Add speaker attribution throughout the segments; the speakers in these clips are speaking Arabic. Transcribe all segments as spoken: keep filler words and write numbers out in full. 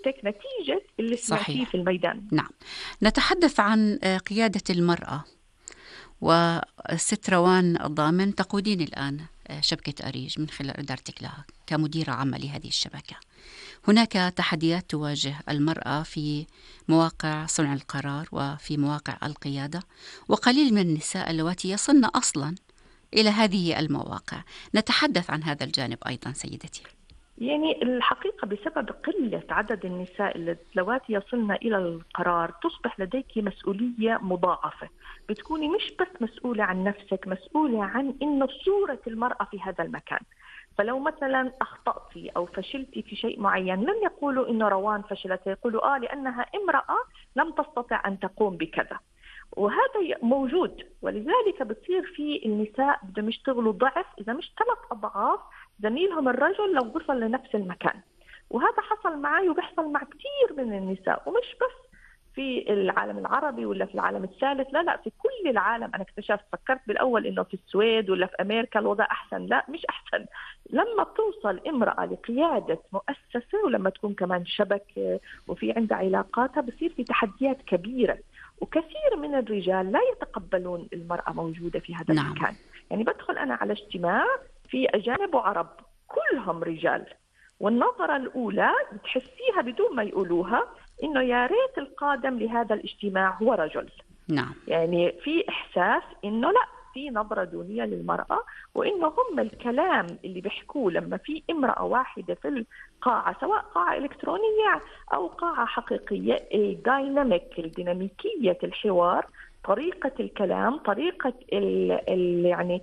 Speaker 1: تجربتك نتيجة اللي سمعتيه
Speaker 2: صحيح.
Speaker 1: في الميدان.
Speaker 2: نعم. نتحدث عن قيادة المرأة، والست روان الضامن تقودين الآن شبكة أريج من خلال إدارتك لها كمديرة عامة لهذه الشبكة. هناك تحديات تواجه المرأة في مواقع صنع القرار وفي مواقع القيادة، وقليل من النساء اللواتي يصلن أصلا إلى هذه المواقع. نتحدث عن هذا الجانب أيضا سيدتي.
Speaker 1: يعني الحقيقة بسبب قلة عدد النساء اللواتي يصلن إلى القرار تصبح لديك مسؤولية مضاعفة. بتكوني مش بس مسؤولة عن نفسك، مسؤولة عن إنه صورة المرأة في هذا المكان. فلو مثلا أخطأتي أو فشلتي في شيء معين لن يقولوا إنه روان فشلت، يقولوا آه لأنها امرأة لم تستطع أن تقوم بكذا. وهذا موجود، ولذلك بتصير في النساء بدهم يشتغلوا ضعف إذا مش ثلاث أضعاف زميلهم الرجل لو وصل لنفس المكان. وهذا حصل معي وبيحصل مع كثير من النساء، ومش بس في العالم العربي ولا في العالم الثالث، لا لا في كل العالم. أنا اكتشفت، فكرت بالأول إنه في السويد ولا في أمريكا الوضع أحسن، لا مش أحسن. لما بتوصل امرأة لقيادة مؤسسة ولما تكون كمان شبكة وفي عندها علاقاتها بصير في تحديات كبيرة، وكثير من الرجال لا يتقبلون المرأة موجودة في هذا
Speaker 2: نعم.
Speaker 1: المكان. يعني بدخل أنا على اجتماع في أجانب وعرب كلهم رجال، والنظرة الأولى بتحسيها بدون ما يقولوها إنه يا ريت القادم لهذا الاجتماع هو رجل.
Speaker 2: نعم.
Speaker 1: يعني في إحساس إنه لا، في نظرة دونية للمرأة، وإنه هم الكلام اللي بيحكوه لما في امرأة واحدة في القاعة، سواء قاعة إلكترونية أو قاعة حقيقية، الديناميك الديناميكية الحوار، طريقة الكلام، طريقة ال ال يعني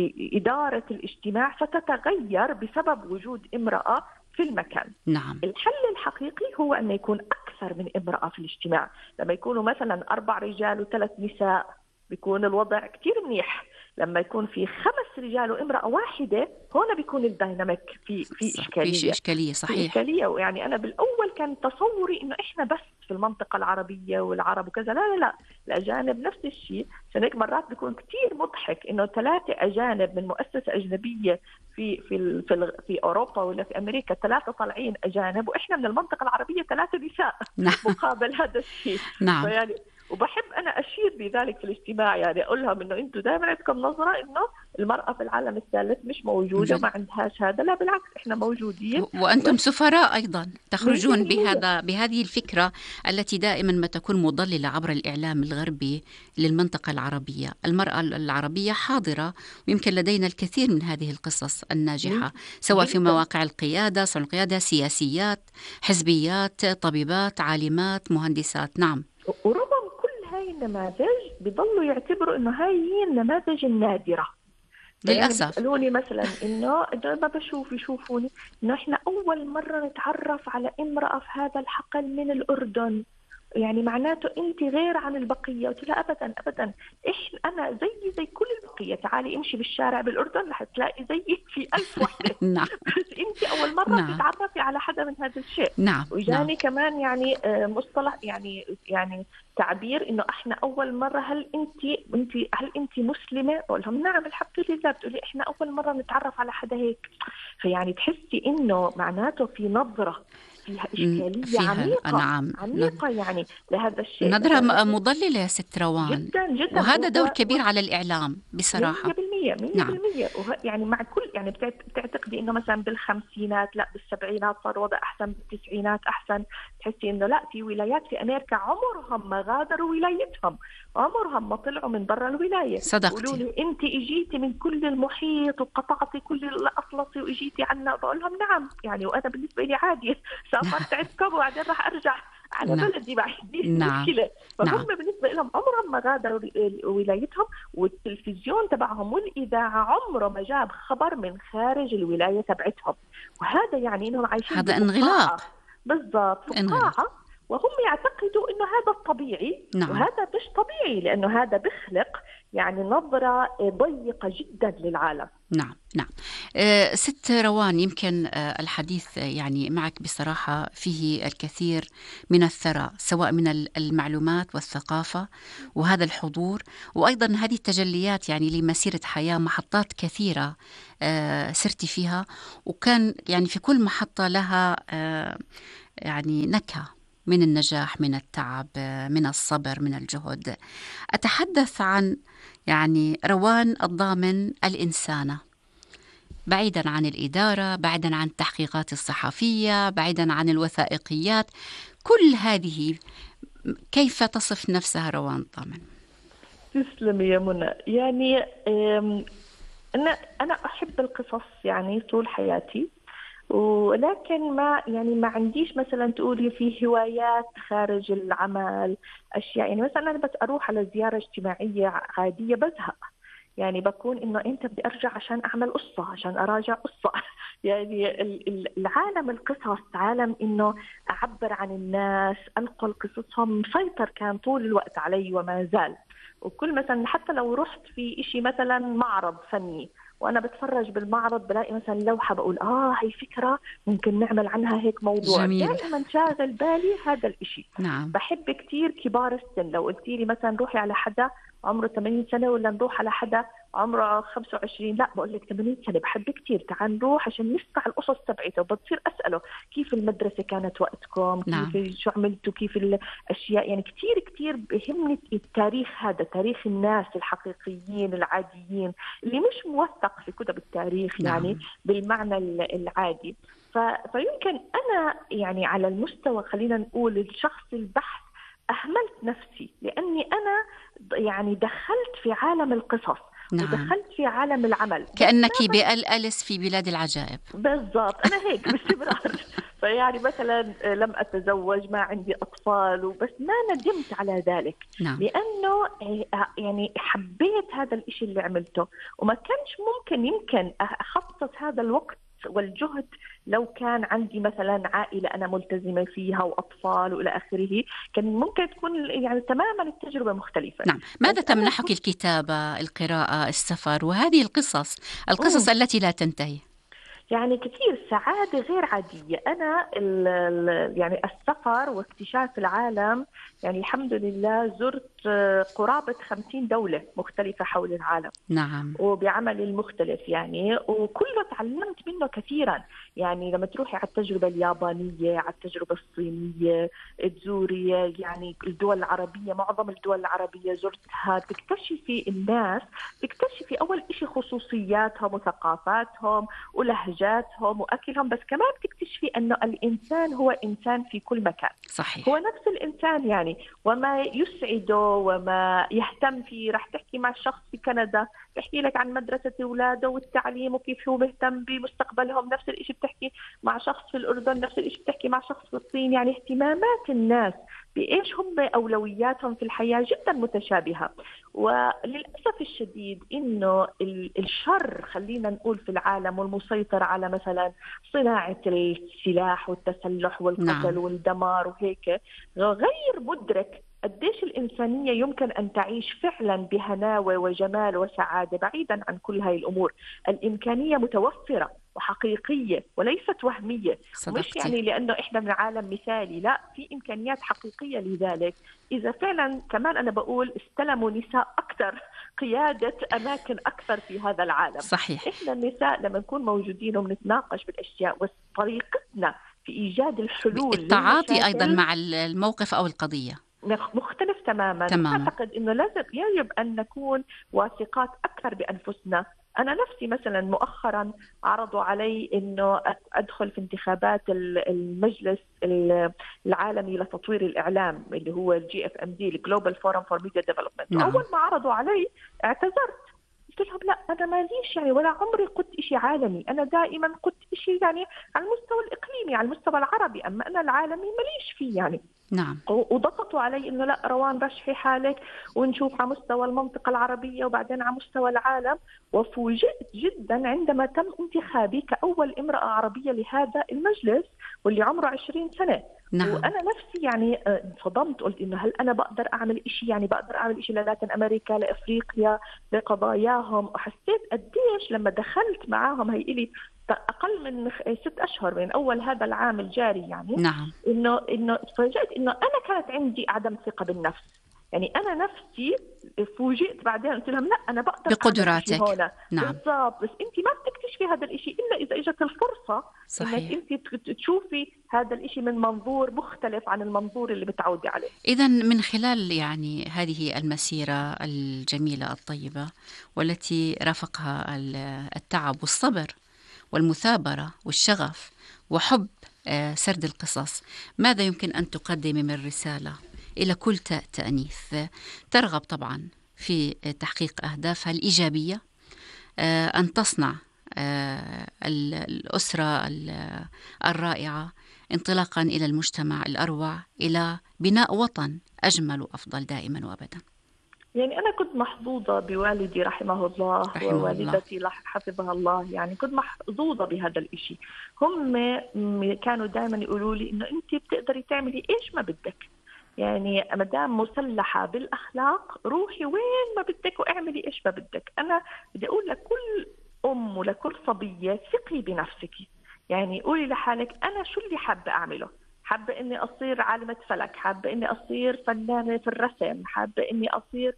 Speaker 1: إدارة الاجتماع ستتغير بسبب وجود امرأة في المكان.
Speaker 2: نعم.
Speaker 1: الحل الحقيقي هو أن يكون أكثر من امرأة في الاجتماع. لما يكونوا مثلا أربع رجال وثلاث نساء بيكون الوضع كتير منيح. لما يكون في خمس رجال وامرأة واحدة هون بيكون الديناميك في في إشكالية.
Speaker 2: في إشكالية صحيح.
Speaker 1: في إشكالية. يعني أنا بالأول كان تصوري إنه إحنا بس في المنطقة العربية والعرب وكذا، لا لا لا، الأجانب نفس الشيء. عشان هيك مرات بيكون كتير مضحك إنه ثلاثة أجانب من مؤسسة أجنبية في في في, في أوروبا ولا في أمريكا، ثلاثة طالعين أجانب، وإحنا من المنطقة العربية ثلاثة نساء.
Speaker 2: نعم.
Speaker 1: مقابل هذا الشيء.
Speaker 2: نعم.
Speaker 1: فيعني وبحب أنا أشير بذلك في الاجتماع، يعني أقول لهم إنه أنتم دائما عندكم نظرة إنه المرأة في العالم الثالث مش موجودة وما عندهاش هذا، لا بالعكس إحنا موجودين،
Speaker 2: وأنتم سفراء أيضا تخرجون بهذا بهذه الفكرة التي دائما ما تكون مضللة عبر الإعلام الغربي للمنطقة العربية. المرأة العربية حاضرة، ويمكن لدينا الكثير من هذه القصص الناجحة سواء في مواقع القيادة، صنع القيادة، سياسيات، حزبيات، طبيبات، عالمات، مهندسات. نعم.
Speaker 1: ورغم كل هاي النماذج بيضلوا يعتبروا إنه هاي هي النماذج النادرة.
Speaker 2: للأسف.
Speaker 1: يعني بيسألوني مثلا إنه ما بشوف يشوفوني إنه إحنا أول مرة نتعرف على امرأة في هذا الحقل من الأردن، يعني معناته أنت غير عن البقية. قلت لا أبدا أبدا، إحنا أنا زي زي كل البقية. تعالي امشي بالشارع بالأردن رح تلاقي زي في ألف وحدة.
Speaker 2: نعم.
Speaker 1: بس أنت أول مرة
Speaker 2: نعم.
Speaker 1: تتعرفي على حدا من هذا الشيء.
Speaker 2: نعم.
Speaker 1: وجاني
Speaker 2: نعم.
Speaker 1: كمان يعني مصطلح يعني يعني تعبير إنه إحنا أول مرة، هل أنت أنت هل أنت مسلمة؟ أقول لهم نعم الحمد لله. بتقولي إحنا أول مرة نتعرف على حدا هيك. فيعني تحسي إنه معناته في نظرة فيها إشكالية
Speaker 2: فيها
Speaker 1: عميقة.
Speaker 2: نعم.
Speaker 1: عميقة يعني لهذا الشيء.
Speaker 2: نظرة مضللة يا ست روان.
Speaker 1: جدا جدا.
Speaker 2: وهذا دور كبير على الإعلام بصراحة.
Speaker 1: مية بالمية مية
Speaker 2: نعم.
Speaker 1: بالمية. يعني مع كل يعني بتعتقدي إنه مثلا بالخمسينات لا، بالسبعينات صار وضع أحسن، بالتسعينات أحسن. تحسي إنه لا، في ولايات في أمريكا عمرهم ما غادروا ولايتهم، عمرهم ما طلعوا من برا الولاية.
Speaker 2: صدقتي.
Speaker 1: يقولوا لي أنت إجيتي من كل المحيط وقطعتي كل الأطلسي وإجيتي عنا. بقول لهم نعم يعني، وأنا بالنسبة لي عادي، سافرت عندكم وبعدين راح أرجع على
Speaker 2: نعم.
Speaker 1: بلدي بعد دي
Speaker 2: نعم.
Speaker 1: مشكلة. فهم
Speaker 2: نعم.
Speaker 1: بالنسبة لهم عمرهم ما غادروا ولايتهم، والتلفزيون تبعهم والإذاعة عمره ما جاب خبر من خارج الولاية تبعتهم. وهذا يعني إنهم عايشين
Speaker 2: هذا انغلاق.
Speaker 1: بالضبط، فقاعة، وهم يعتقدوا إنه هذا الطبيعي.
Speaker 2: نعم.
Speaker 1: وهذا مش طبيعي، لأنه هذا بخلق يعني نظرة ضيقة جدا للعالم.
Speaker 2: نعم. نعم. أه ست روان، يمكن أه الحديث يعني معك بصراحة فيه الكثير من الثراء، سواء من المعلومات والثقافة وهذا الحضور، وأيضا هذه التجليات يعني لمسيرة حياة، محطات كثيرة أه سرتي فيها، وكان يعني في كل محطة لها أه يعني نكهة من النجاح، من التعب، من الصبر، من الجهد. أتحدث عن يعني روان الضامن الإنسانة، بعيدا عن الإدارة، بعيدا عن التحقيقات الصحفية، بعيدا عن الوثائقيات، كل هذه كيف تصف نفسها روان الضامن؟
Speaker 1: تسلمي يا منى. يعني أم، أنا أنا أحب القصص يعني طول حياتي، ولكن ما يعني ما عنديش مثلا تقولي في هوايات خارج العمل، أشياء يعني مثلا أنا بس أروح على زيارة اجتماعية عادية بزهق. يعني بكون إنه أنت بدي أرجع عشان أعمل قصة، عشان أراجع قصة. يعني ال- ال- العالم القصص عالم إنه أعبر عن الناس، أنقل قصصهم، مسيطر كان طول الوقت علي وما زال. وكل مثلا حتى لو رحت في إشي مثلا معرض فني وأنا بتفرج بالمعرض بلاقي مثلا لوحة بقول آه هي فكرة ممكن نعمل عنها هيك موضوع،
Speaker 2: جميل.
Speaker 1: دائما شاغل بالي هذا الإشي.
Speaker 2: نعم.
Speaker 1: بحب كتير كبار السن. لو قلتي لي مثلا روحي على حدا عمره ثمانين سنة ولا نروح على حدا عمره خمسة وعشرين، لا بقول لك ثمانين سنة بحب كتير، تعال نروح عشان نسمع القصص تبعته. بتصير أسأله كيف المدرسة كانت وقتكم،
Speaker 2: نعم.
Speaker 1: كيف شو عملتوا، كيف الأشياء. يعني كتير كتير بهمني التاريخ هذا، تاريخ الناس الحقيقيين العاديين اللي مش موثق في كتب التاريخ يعني
Speaker 2: نعم.
Speaker 1: بالمعنى العادي. ف... فيمكن أنا يعني على المستوى خلينا نقول الشخص البحث أهملت نفسي، لأني أنا يعني دخلت في عالم القصص.
Speaker 2: نعم.
Speaker 1: ودخلت في عالم العمل
Speaker 2: كأنك بألألس في بلاد العجائب.
Speaker 1: بالضبط، أنا هيك باستمرار. فيعني مثلا لم أتزوج، ما عندي أطفال، وبس ما ندمت على ذلك.
Speaker 2: نعم.
Speaker 1: لأنه يعني حبيت هذا الإشي اللي عملته، وما كانش ممكن يمكن أخصص هذا الوقت والجهد لو كان عندي مثلا عائلة أنا ملتزمة فيها وأطفال وإلى آخره. كان ممكن تكون يعني تماما التجربة مختلفة.
Speaker 2: نعم. ماذا تمنحك الكتابة، القراءة، السفر وهذه القصص القصص
Speaker 1: مم.
Speaker 2: التي لا تنتهي؟
Speaker 1: يعني كثير سعادة غير عادية. أنا ال ال يعني السفر واكتشاف العالم، يعني الحمد لله زرت قرابة خمسين دولة مختلفة حول العالم.
Speaker 2: نعم.
Speaker 1: وبعمل المختلف يعني، وكله تعلمت منه كثيرا. يعني لما تروحي على التجربة اليابانية، على التجربة الصينية، تزوري يعني الدول العربية، معظم الدول العربية زرتها، تكتشفي الناس، تكتشفي أول إشي خصوصياتهم وثقافاتهم ولهجاتهم وأكلهم، بس كمان تكتشفي أنه الإنسان هو إنسان في كل مكان.
Speaker 2: صحيح.
Speaker 1: هو نفس الإنسان يعني، وما يسعده وما يهتم فيه. رح تحكي مع شخص في كندا بحكي لك عن مدرسة أولاده والتعليم وكيف هو مهتم بمستقبلهم، نفس الإشي بتحكي مع شخص في الأردن، نفس الإشي بتحكي مع شخص في الصين. يعني اهتمامات الناس بإيش هم أولوياتهم في الحياة جدا متشابهة. وللأسف الشديد إنه الشر خلينا نقول في العالم والمسيطر على مثلا صناعة السلاح والتسلح والقتل
Speaker 2: نعم.
Speaker 1: والدمار وهيك، غير مدرك قديش الإنسانية يمكن أن تعيش فعلا بهناوة وجمال وسعادة بعيدا عن كل هاي الأمور. الإمكانية متوفرة وحقيقية وليست وهمية.
Speaker 2: صدقتي.
Speaker 1: مش يعني لأنه إحنا من عالم مثالي، لا، في إمكانيات حقيقية لذلك. إذا فعلا كمان أنا بقول استلموا نساء أكثر قيادة أماكن أكثر في هذا العالم.
Speaker 2: صحيح.
Speaker 1: إحنا النساء لما نكون موجودين وبنتناقش بالأشياء وطريقتنا في إيجاد الحلول
Speaker 2: التعاطي أيضا
Speaker 1: للمشاكل
Speaker 2: مع الموقف أو القضية
Speaker 1: مختلف تماما.
Speaker 2: تماما.
Speaker 1: أعتقد أنه لازم يجب أن نكون واثقات أكثر بأنفسنا. أنا نفسي مثلا مؤخرا عرضوا علي أنه أدخل في انتخابات المجلس العالمي لتطوير الإعلام اللي هو الجي اف ام دي، الجلوبال فورم فور ميديا ديفلوبمنت. أول ما عرضوا علي اعتذرت، قلت لهم لا أنا ماليش يعني، ولا عمري قلت إشي عالمي. أنا دائما قلت إشي يعني على المستوى الإقليمي، على المستوى العربي، أما أنا العالمي ماليش فيه يعني.
Speaker 2: نعم.
Speaker 1: وضغطوا علي إنه لا روان رشحي حالك ونشوف على مستوى المنطقة العربية وبعدين على مستوى العالم. وفوجئت جدا عندما تم انتخابي كأول امرأة عربية لهذا المجلس واللي عمره عشرين سنة.
Speaker 2: نعم.
Speaker 1: وأنا نفسي يعني انصدمت، قلت إنه هل أنا بقدر أعمل إشي، يعني بقدر أعمل إشي للاتين أمريكا، لأفريقيا، لقضاياهم. وحسيت قديش لما دخلت معاهم، هي إلي أقل من ست أشهر من أول هذا العام الجاري يعني.
Speaker 2: نعم.
Speaker 1: إنه إنه تفاجأت إنه أنا كانت عندي عدم ثقة بالنفس. يعني أنا نفسي فوجئت بعدين قلت لهم لا أنا بقدر
Speaker 2: بقدراتك.
Speaker 1: هنا.
Speaker 2: نعم.
Speaker 1: بالضبط. بس أنت ما بتكتشفي هذا الإشي إلا إذا إجت الفرصة.
Speaker 2: صحيح.
Speaker 1: إنك أنت تشوفي هذا الإشي من منظور مختلف عن المنظور اللي متعودة عليه.
Speaker 2: إذن من خلال يعني هذه المسيرة الجميلة الطيبة والتي رافقها التعب والصبر والمثابرة والشغف وحب سرد القصص، ماذا يمكن أن تقدم من رسالة إلى كل تاء تأنيث ترغب طبعا في تحقيق أهدافها الإيجابية، أن تصنع الأسرة الرائعة انطلاقا إلى المجتمع الأروع، إلى بناء وطن أجمل وأفضل دائما وأبدا؟
Speaker 1: يعني أنا كنت محظوظة بوالدي رحمه الله
Speaker 2: رحمه
Speaker 1: ووالدتي
Speaker 2: الله.
Speaker 1: حفظها الله. يعني كنت محظوظة بهذا الإشي. هم كانوا دائما يقولوا لي إنه أنت بتقدري تعملي إيش ما بدك، يعني مدام مسلحة بالأخلاق روحي وين ما بدك واعملي إيش ما بدك. أنا بدي أقول لكل أم ولكل صبية ثقي بنفسك. يعني قولي لحالك أنا شو اللي حابة أعمله. حابة إني أصير عالمة فلك، حابة إني أصير فنانة في الرسم، حابة إني أصير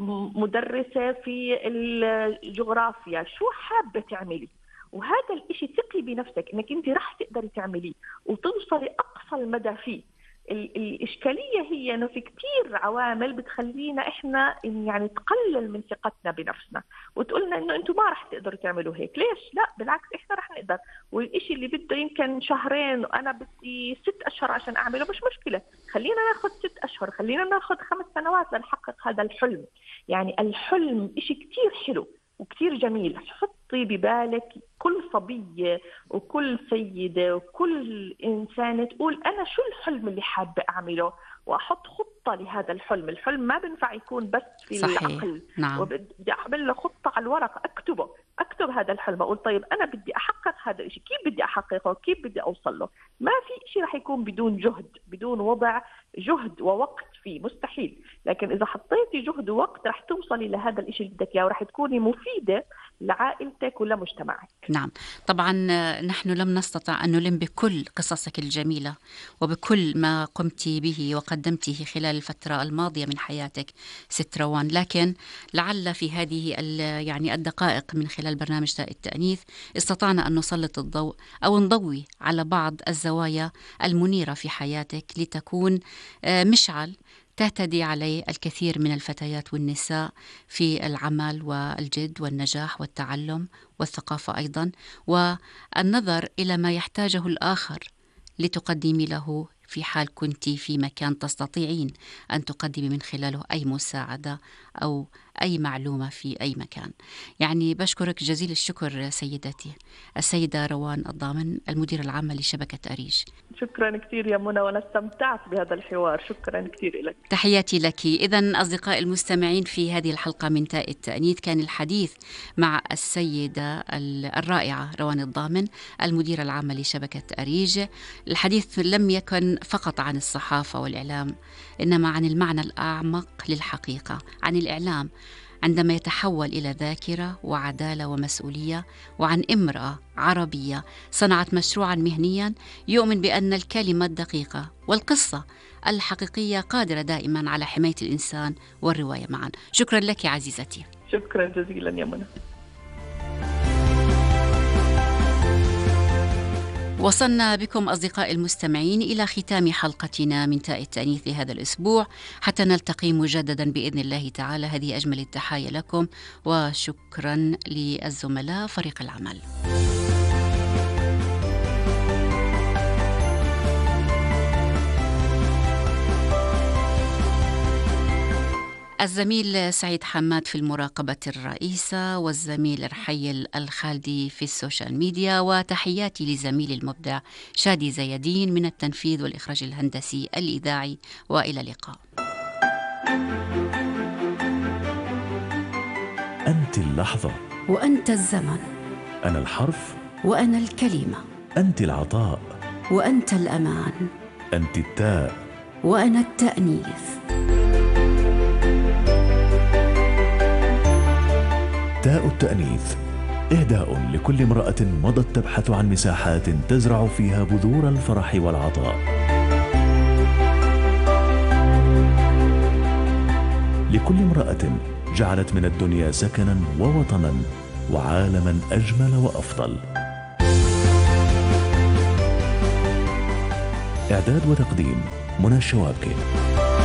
Speaker 1: مدرسة في الجغرافيا، شو حابة تعملي. وهذا الإشي ثقي بنفسك إنك أنت رح تقدري تعمليه وتوصلي أقصى المدى فيه. الإشكالية هي إنه في كتير عوامل بتخلينا إحنا يعني تقلل من ثقتنا بنفسنا وتقولنا إنه أنتم ما رح تقدروا تعملوا هيك. ليش؟ لا بالعكس إحنا رح نقدر. والإشي اللي بده يمكن شهرين وأنا بدي ست أشهر عشان أعمله مش مشكلة، خلينا ناخد ست أشهر، خلينا ناخد خمس سنوات لنحقق هذا الحلم. يعني الحلم إشي كتير حلو وكتير جميل. حطي ببالك كل صبية وكل سيدة وكل إنسانة تقول أنا شو الحلم اللي حابة أعمله وأحط خطة لهذا الحلم. الحلم ما بنفع يكون بس في
Speaker 2: صحيح.
Speaker 1: العقل.
Speaker 2: نعم.
Speaker 1: وبدي أعمل له خطة على الورق، أكتبه أكتب هذا الحلم، أقول طيب أنا بدي أحقق هذا الشيء، كيف بدي أحققه، كيف بدي أوصل له. ما في شيء رح يكون بدون جهد، بدون وضع جهد ووقت فيه، مستحيل. لكن إذا حطيتي جهد ووقت رح توصلي لهذا الشيء اللي بدك إياه ورح تكوني مفيدة لعائلتك ولمجتمعك.
Speaker 2: نعم طبعا نحن لم نستطع أن نلم بكل قصصك الجميلة وبكل ما قمت به وقدمته خلال الفترة الماضية من حياتك ست روان، لكن لعل في هذه يعني الدقائق من خلال برنامج تاء التأنيث استطعنا أن نسلط الضوء أو نضوي على بعض الزوايا المنيرة في حياتك لتكون مشعل تهتدي عليه الكثير من الفتيات والنساء في العمل والجد والنجاح والتعلم والثقافة أيضا، والنظر إلى ما يحتاجه الآخر لتقدمي له في حال كنت في مكان تستطيعين أن تقدمي من خلاله أي مساعدة أو أي معلومة في أي مكان. يعني بشكرك جزيل الشكر سيدتي السيدة روان الضامن، المديرة العامة لشبكة أريج.
Speaker 1: شكرا كثير يا منى، وأنا استمتعت بهذا الحوار. شكرا كثير لك.
Speaker 2: تحياتي لك. إذن أصدقاء المستمعين في هذه الحلقة من تاء التأنيث كان الحديث مع السيدة الرائعة روان الضامن المديرة العامة لشبكة أريج. الحديث لم يكن فقط عن الصحافة والإعلام، إنما عن المعنى الأعمق للحقيقة، عن الإعلام عندما يتحول إلى ذاكرة وعدالة ومسؤولية، وعن امرأة عربية صنعت مشروعا مهنيا يؤمن بأن الكلمة الدقيقة والقصة الحقيقية قادرة دائما على حماية الإنسان والرواية معا. شكرا لك عزيزتي.
Speaker 1: شكرا جزيلا يا منى.
Speaker 2: وصلنا بكم أصدقاء المستمعين إلى ختام حلقتنا من تاء التأنيث لهذا الأسبوع، حتى نلتقي مجددا بإذن الله تعالى. هذه أجمل التحايا لكم، وشكرا للزملاء فريق العمل. الزميل سعيد حماد في المراقبة الرئيسة، والزميل رحيل الخالدي في السوشيال ميديا، وتحياتي لزميلي المبدع شادي زيدين من التنفيذ والإخراج الهندسي الإذاعي، وإلى اللقاء.
Speaker 3: أنت اللحظة
Speaker 4: وأنت الزمن،
Speaker 3: أنا الحرف
Speaker 4: وأنا الكلمة،
Speaker 3: أنت العطاء
Speaker 4: وأنت الأمان،
Speaker 3: أنت التاء
Speaker 4: وأنا التأنيث.
Speaker 3: تاء التأنيث إهداء لكل امرأة مضت تبحث عن مساحات تزرع فيها بذور الفرح والعطاء. لكل امرأة جعلت من الدنيا سكنا ووطنا وعالما أجمل وأفضل. إعداد وتقديم منى الشوابكي.